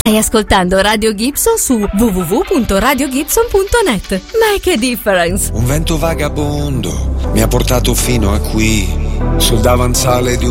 Stai ascoltando Radio Gibson su www.radiogibson.net. Make a difference. Un vento vagabondo mi ha portato fino a qui, sul davanzale di